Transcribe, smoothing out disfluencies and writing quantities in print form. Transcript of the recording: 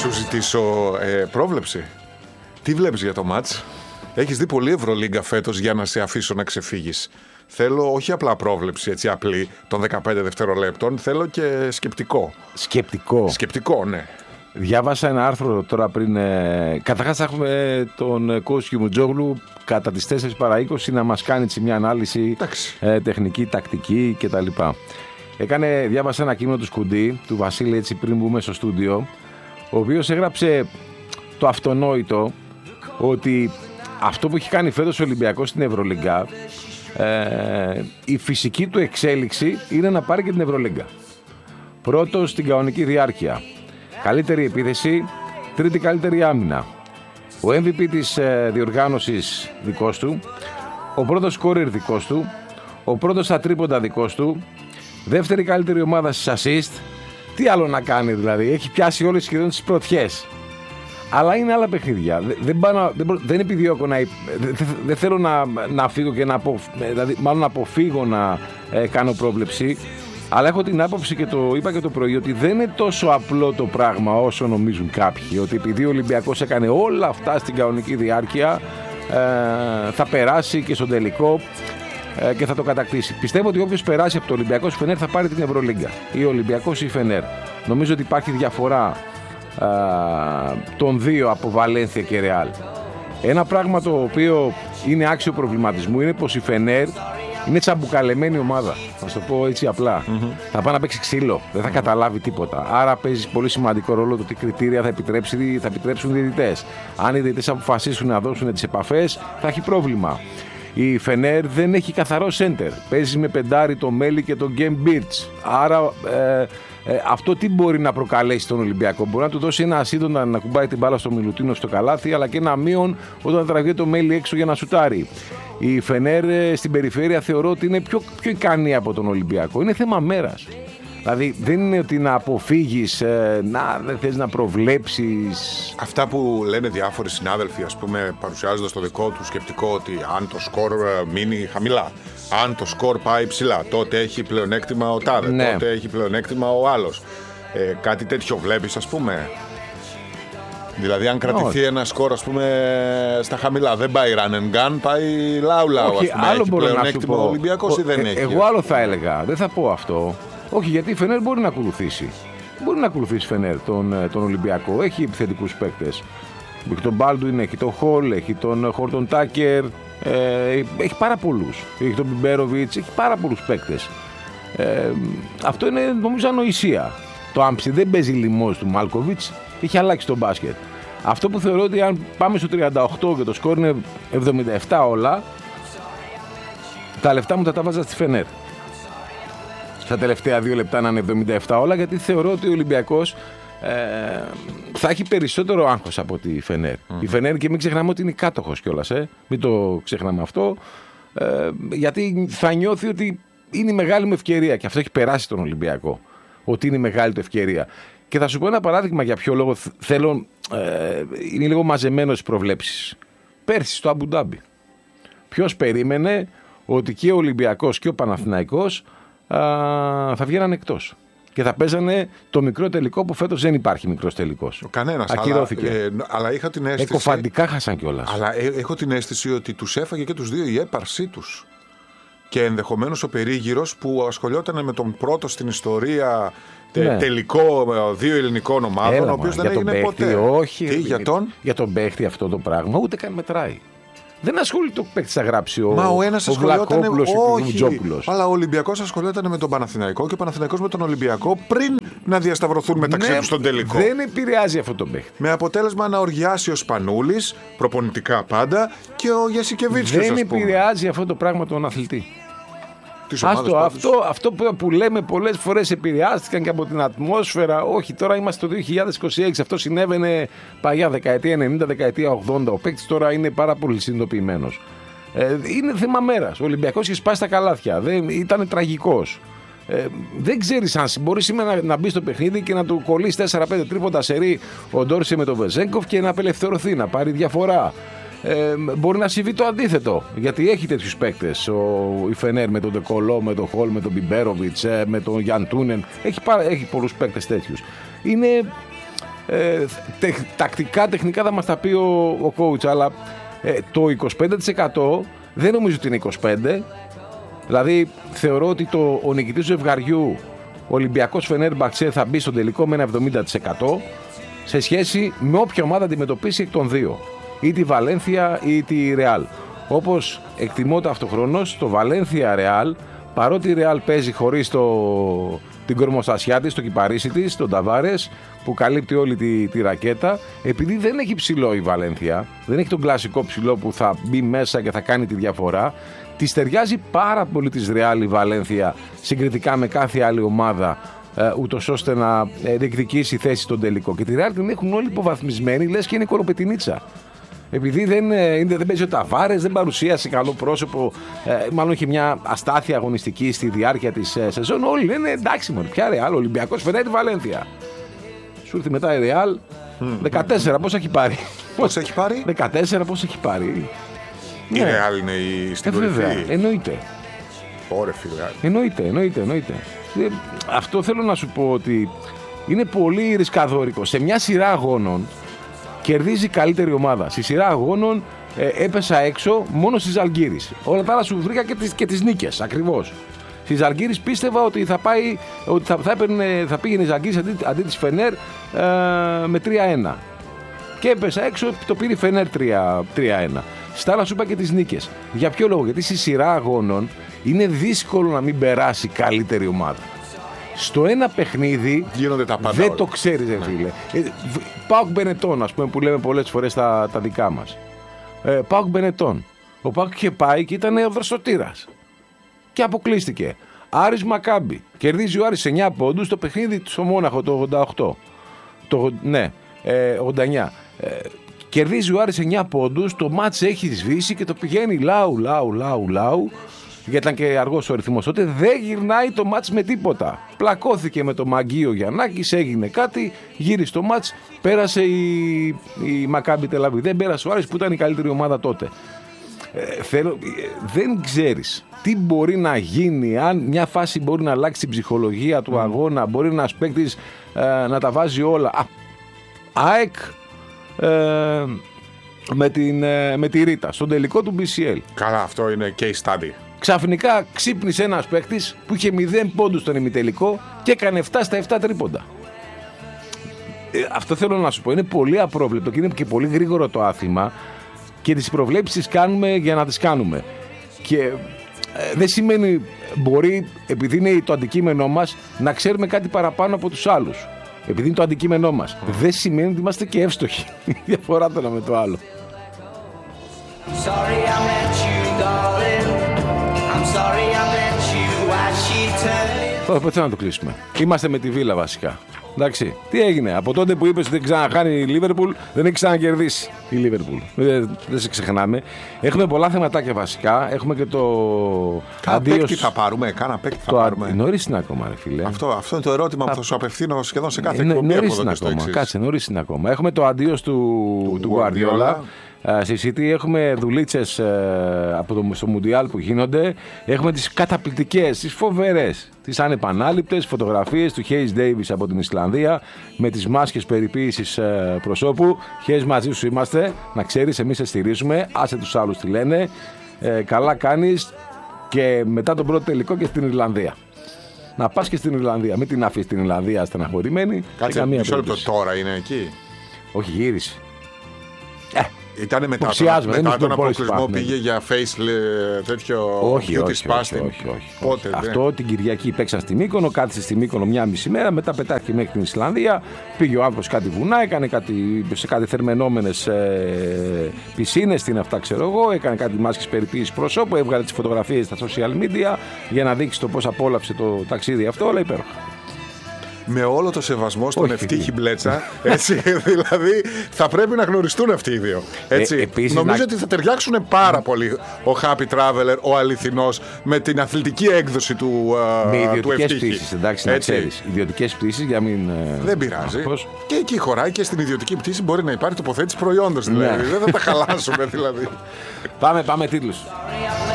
σου ζητήσω πρόβλεψη. Τι βλέπεις για το μάτς? Έχεις δει πολύ Ευρωλίγκα φέτος για να σε αφήσω να ξεφύγεις. Θέλω όχι απλά πρόβλεψη, έτσι απλή, των 15 δευτερολέπτων. Θέλω και σκεπτικό. Σκεπτικό, ναι. Διάβασα ένα άρθρο τώρα πριν. Καταρχάς έχουμε τον coach Κιμουτζόγλου κατά τις 4 παρά 20 να μας κάνει μια ανάλυση τεχνική, τακτική κτλ. Διάβασα ένα κείμενο του Σκουντή, του Βασίλη, έτσι πριν μπούμε στο στούντιο, ο οποίος έγραψε το αυτονόητο ότι αυτό που έχει κάνει φέτος ο Ολυμπιακός στην Ευρωλίγκα, η φυσική του εξέλιξη είναι να πάρει και την Ευρωλίγκα. Πρώτος στην κανονική διάρκεια. Καλύτερη επίθεση, τρίτη καλύτερη άμυνα. Ο MVP της διοργάνωσης δικός του, ο πρώτος σκόρερ δικός του, ο πρώτος στα τρίποντα δικός του, δεύτερη καλύτερη ομάδα στις assist. Τι άλλο να κάνει δηλαδή, έχει πιάσει όλες σχεδόν τις πρωτιές. Αλλά είναι άλλα παιχνίδια. Δεν επιδιώκω δεν θέλω να φύγω και μάλλον να αποφύγω να κάνω πρόβλεψη. Αλλά έχω την άποψη και το είπα και το πρωί ότι δεν είναι τόσο απλό το πράγμα όσο νομίζουν κάποιοι. Ότι επειδή ο Ολυμπιακός έκανε όλα αυτά στην κανονική διάρκεια θα περάσει και στον τελικό και θα το κατακτήσει. Πιστεύω ότι όποιος περάσει από το Ολυμπιακός η Φενέρ θα πάρει την Ευρωλίγκα. Ή ο Ολυμπιακός ή η Φενέρ. Νομίζω ότι υπάρχει διαφορά των δύο από Βαλένθια και Ρεάλ. Ένα πράγμα το οποίο είναι άξιο προβληματισμού είναι πως η Φενέρ είναι τσαμπουκαλεμένη ομάδα. Θα σου το πω έτσι απλά. Θα πάει να παίξει ξύλο. Δεν θα καταλάβει τίποτα. Άρα παίζει πολύ σημαντικό ρόλο το τι κριτήρια θα επιτρέψουν οι διαιτητές. Αν οι διαιτητές αποφασίσουν να δώσουν τις επαφές, θα έχει πρόβλημα. Η Φενέρ δεν έχει καθαρό σέντερ. Παίζει με πεντάρι το Μέλι και τον Γκέμ Μπίρτς. Άρα αυτό τι μπορεί να προκαλέσει τον Ολυμπιακό? Μπορεί να του δώσει ένα ασύντονα να κουμπάει την μπάλα στο Μιλουτίνο στο καλάθι, αλλά και ένα μείον όταν τραβεί το Μέλι έξω για να σουτάρει. Η Φενέρ στην περιφέρεια θεωρώ ότι είναι πιο ικανή από τον Ολυμπιακό. Είναι θέμα μέρας. Δηλαδή δεν είναι ότι να αποφύγεις, δεν θες να προβλέψεις. Αυτά που λένε διάφοροι συνάδελφοι, ας πούμε, παρουσιάζοντας το δικό του σκεπτικό ότι αν το σκορ μείνει χαμηλά, αν το σκορ πάει ψηλά, τότε έχει πλεονέκτημα ο τάδε, τότε έχει πλεονέκτημα ο άλλος. Κάτι τέτοιο βλέπεις, ας πούμε? Δηλαδή αν κρατηθεί ένα σκορ, ας πούμε, στα χαμηλά, δεν πάει run and gun, πάει λαου-λαου, ας πούμε. Άλλο έχει πλεονέκτημα ο Ολυμπιακός ή δεν έχει? Εγώ άλλο θα έλεγα, δεν θα πω αυτό. Όχι, γιατί η Φενέρ μπορεί να ακολουθήσει. Μπορεί να ακολουθήσει η Φενέρ τον Ολυμπιακό. Έχει επιθετικούς παίκτες. Έχει τον Μπάλντουιν, έχει τον Χολ, έχει τον Χόρτον Τάκερ. Έχει πάρα πολλούς. Έχει τον Μπιμπέροβιτς, έχει πάρα πολλούς παίκτες. Αυτό είναι νομίζω ανοησία. Το Άμψη δεν παίζει λιμός του Μάλκοβιτς. Έχει αλλάξει το μπάσκετ. Αυτό που θεωρώ ότι αν πάμε στο 38 και το σκορ είναι 77 όλα, τα λεφτά μου θα τα βάζα στη Φενέρ. Στα τελευταία 2 λεπτά να είναι 77 όλα, γιατί θεωρώ ότι ο Ολυμπιακός θα έχει περισσότερο άγχος από τη Φενέρ. Η Φενέρ, και μην ξεχνάμε ότι είναι κάτοχος κιόλας, μην το ξεχνάμε αυτό, γιατί θα νιώθει ότι είναι η μεγάλη μου ευκαιρία, και αυτό έχει περάσει τον Ολυμπιακό, ότι είναι η μεγάλη του ευκαιρία. Και θα σου πω ένα παράδειγμα για ποιο λόγο θέλω, είναι λίγο μαζεμένο στις προβλέψεις. Πέρσι στο Αμπουντάμπι, ποιος περίμενε ότι και ο Ολυμπιακός και ο Παναθηναϊκός θα βγαίναν εκτός και θα παίζανε το μικρό τελικό, που φέτος δεν υπάρχει μικρός τελικός. Κανένας. Ακυρώθηκε. Αλλά είχα την αίσθηση. Εκοφαντικά χάσαν κιόλας. Αλλά έχω την αίσθηση ότι τους έφαγε και τους δύο η έπαρσή τους. Και ενδεχομένως ο περίγυρος που ασχολιόταν με τον πρώτο στην ιστορία τελικό 2 ελληνικών ομάδων, ο οποίος δεν έγινε ποτέ. Όχι, για τον παίχτη αυτό το πράγμα ούτε καν μετράει. Δεν ασχολείται ο παίκτης να γράψει ο Βλακόπουλος και ο Κουμουτζόπουλος. Αλλά ο Ολυμπιακός ασχολιόταν με τον Παναθηναϊκό και ο Παναθηναϊκός με τον Ολυμπιακό πριν να διασταυρωθούν μεταξύ τους στον τελικό. Δεν επηρεάζει αυτό το παίκτη. Με αποτέλεσμα να οργιάσει ο Σπανούλης, προπονητικά πάντα, και ο Γιασικεβίτσιος. Δεν επηρεάζει αυτό το πράγμα τον αθλητή. Αυτό που λέμε πολλές φορές επηρεάστηκαν και από την ατμόσφαιρα. Όχι, τώρα είμαστε το 2026. Αυτό συνέβαινε παλιά, δεκαετία 90, δεκαετία 80. Ο παίκτης τώρα είναι πάρα πολύ συνειδητοποιημένος. Είναι θέμα μέρας. Ο Ολυμπιακός είχε σπάσει τα καλάθια. Ήταν τραγικός. Δεν ξέρεις αν μπορεί σήμερα να μπει στο παιχνίδι και να του κολλήσει 4-5 τρίποντα σερί ο Ντόρσε με τον Βεζέγκοφ και να απελευθερωθεί, να πάρει διαφορά. Μπορεί να συμβεί το αντίθετο, γιατί έχει τέτοιους παίκτες η Φενέρ, με τον Ντεκολό, με τον Χολ, με τον Μπιμπέροβιτς, με τον Γιαν Τούνεν. Έχει πολλούς παίκτες τέτοιους. Είναι Τακτικά, τεχνικά θα μας τα πει ο coach, αλλά το 25% δεν νομίζω ότι είναι 25%. Δηλαδή θεωρώ ότι ο νικητής του ζευγαριού, ο Ολυμπιακός Φενέρμπαξε, θα μπει στο τελικό με ένα 70% σε σχέση με όποια ομάδα αντιμετωπίσει εκ των δύο, ή τη Βαλένθια ή τη Ρεάλ. Όπως εκτιμώ ταυτοχρόνως το Βαλένθια Ρεάλ, παρότι η Ρεάλ παίζει χωρίς την κορμοστασιά της, το κυπαρίσι της, τον Ταβάρες, που καλύπτει όλη τη ρακέτα, επειδή δεν έχει ψηλό η Βαλένθια, δεν έχει τον κλασικό ψηλό που θα μπει μέσα και θα κάνει τη διαφορά, της ταιριάζει πάρα πολύ της Ρεάλ η Βαλένθια συγκριτικά με κάθε άλλη ομάδα, ούτως ώστε να διεκδικήσει θέση στον τελικό. Και τη Ρεάλ την έχουν όλοι υποβαθμισμένη, λες και είναι κοροπετινίτσα. Επειδή δεν παίζει ο Ταβάρες, δεν παρουσίασε καλό πρόσωπο, μάλλον είχε μια αστάθεια αγωνιστική στη διάρκεια της σεζόν. Όλοι λένε εντάξει, μωρέ, ποια Ρεάλ, ο Ολυμπιακός φέρνει τη Βαλένθια. Σου ήρθε μετά η Ρεάλ, 14 πώς έχει πάρει. Πώς έχει πάρει? 14 πώς έχει πάρει. Η Ρεάλ είναι στην κορυφή. Βέβαια, εννοείται. Ωραία, φίλε. Εννοείται. Αυτό θέλω να σου πω, ότι είναι πολύ ρισκαδόρικο. Σε μια σειρά αγώνων κερδίζει καλύτερη ομάδα. Στη σειρά αγώνων έπεσα έξω μόνο στη Ζαλγκίρις. Όλα τα άλλα σου βρήκα και τις νίκες, ακριβώς. Στη Ζαλγκίρις πίστευα ότι θα πήγαινε η Ζαλγκίρις αντί της Φενέρ με 3-1. Και έπεσα έξω, το πήρε η Φενέρ 3-1. Στα άλλα σου είπα και τις νίκες. Για ποιο λόγο? Γιατί στη σειρά αγώνων είναι δύσκολο να μην περάσει καλύτερη ομάδα. Στο ένα παιχνίδι γίνονται τα πάντα. Δεν το ξέρεις, φίλε. ΠΑΟΚ Μπενετών, ας πούμε, που λέμε πολλές φορές τα δικά μας. ΠΑΟΚ Μπενετών. Ο ΠΑΟΚ είχε πάει και ήταν ο δροσοτήρας. Και αποκλείστηκε. Άρης Μακάμπι. Κερδίζει ο Άρης 9 πόντους το παιχνίδι στο Μόναχο το 88. 89. Κερδίζει ο Άρης 9 πόντους, το μάτς έχει σβήσει και το πηγαίνει λάου. Γιατί ήταν και αργός ο ρυθμός τότε, δεν γυρνάει το μάτς με τίποτα. Πλακώθηκε με το Μαγκίο Γιαννάκης, έγινε κάτι, γύρισε το μάτς, πέρασε η Μακάμπι Τελαβή. Δεν πέρασε ο Άρης που ήταν η καλύτερη ομάδα τότε. Δεν ξέρεις τι μπορεί να γίνει, αν μια φάση μπορεί να αλλάξει την ψυχολογία του αγώνα, μπορεί ένας παίκτης να τα βάζει όλα. ΑΕΚ με τη Ρίτα στον τελικό του BCL. Καλά, αυτό είναι case study. Ξαφνικά ξύπνησε ένας παίκτης που είχε 0 πόντους στον ημιτελικό και έκανε 7 στα 7 τρίποντα. Αυτό θέλω να σου πω, είναι πολύ απρόβλεπτο και είναι και πολύ γρήγορο το άθλημα και τις προβλέψεις κάνουμε για να τις κάνουμε. Και δεν σημαίνει, μπορεί, επειδή είναι το αντικείμενό μας, να ξέρουμε κάτι παραπάνω από τους άλλους. Επειδή είναι το αντικείμενό μας. Δεν σημαίνει ότι είμαστε και εύστοχοι. Η διαφορά το ένα με το άλλο. Πότε θέλω να το κλείσουμε. Είμαστε με τη Βίλα βασικά. Εντάξει, τι έγινε? Από τότε που είπες ότι δεν ξαναχάνει η Λίβερπουλ, δεν έχει ξανακερδίσει η Λίβερπουλ. Δεν σε ξεχνάμε. Έχουμε πολλά θεματάκια βασικά. Έχουμε και το αντίο. Παίκτη θα πάρουμε, κάνα παίκτη θα πάρουμε. Νωρίς είναι ακόμα, ρε φίλε. Αυτό είναι το ερώτημα που θα σου απευθύνω σχεδόν σε κάθε εκπομπή. Νωρίς είναι ακόμα. Κάτσε, νωρίς είναι ακόμα. Έχουμε το αντίο του Γκουαρδιόλα. Στη City έχουμε δουλίτσες στο Μουντιάλ που γίνονται. Έχουμε τις καταπληκτικές, τις φοβερές, τις ανεπανάληπτες φωτογραφίες του Hayes Davis από την Ισλανδία με τις μάσκες περιποίησης προσώπου. Hayes, μαζί σου είμαστε, να ξέρεις, εμείς σε στηρίζουμε, άσε τους άλλους τι λένε. Καλά κάνεις και μετά τον πρώτο τελικό και στην Ιρλανδία. Να πας και στην Ιρλανδία, μην την αφήσεις την Ιρλανδία στεναχωρημένη. Κάτσε μισό λεπτό, τώρα είναι εκεί? Όχι, γύρισε. Ήτανε μετά τον αποκλεισμό, πήγε για face τέτοιο beauty spa. Όχι. Αυτό την Κυριακή παίξαν στη Μύκονο, κάθισε στη Μύκονο μια μισή μέρα, μετά πετάχθηκε μέχρι την Ισλανδία, πήγε ο άνθρωπος κάτι βουνά, έκανε σε κάτι θερμαινόμενες πισίνες, τι είναι αυτά ξέρω εγώ, έκανε κάτι μάσκες περιποίησης προσώπου, έβγαλε τις φωτογραφίες στα social media για να δείξει το πώς απόλαυσε το ταξίδι αυτό, όλα υπέροχα. Με όλο το σεβασμό στον Ευτύχη Μπλέτσα, έτσι, δηλαδή θα πρέπει να γνωριστούν αυτοί οι δύο. Νομίζω ότι θα ταιριάξουν πάρα πολύ ο Happy Traveler, ο αληθινός, με την αθλητική έκδοση του Ευτύχη. Με ιδιωτικές πτήσεις, εντάξει, να ξέρεις. Ιδιωτικές πτήσεις για μην. Δεν πειράζει. Και εκεί χωράει και στην ιδιωτική πτήση μπορεί να υπάρχει τοποθέτηση προϊόντος, δηλαδή. Δεν θα τα χαλάσουμε, δηλαδή. Πάμε τίτλους.